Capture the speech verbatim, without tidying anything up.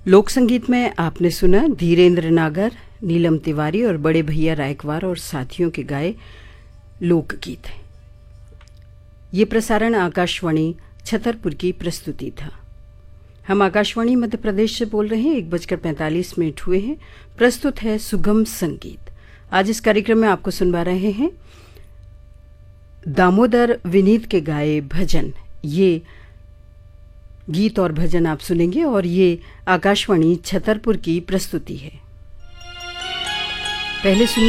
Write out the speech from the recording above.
लोक संगीत में आपने सुना धीरेन्द्र नागर, नीलम तिवारी और बड़े भैया रायकवार और साथियों के गाए लोकगीत। ये प्रसारण आकाशवाणी छतरपुर की प्रस्तुति था। हम आकाशवाणी मध्य प्रदेश से बोल रहे हैं। एक बजकर पैंतालीस मिनट हुए हैं। प्रस्तुत है सुगम संगीत। आज इस कार्यक्रम में आपको सुनवा रहे हैं दामोदर विनीत के गाए भजन। ये गीत और भजन आप सुनेंगे और ये आकाशवाणी छतरपुर की प्रस्तुति है। पहले सुनिए